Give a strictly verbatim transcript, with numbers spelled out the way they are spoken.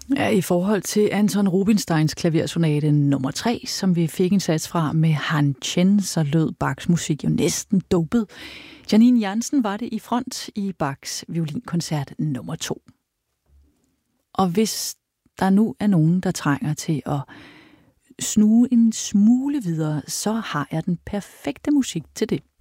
Ja, i forhold til Anton Rubinsteins klaversonate nummer tre, som vi fik en sats fra med Han Chen, så lød Bachs musik jo næsten dopet. Janine Jansen var det i front i Bachs violinkoncert nummer to. Og hvis der nu er nogen, der trænger til at snuge en smule videre, så har jeg den perfekte musik til det.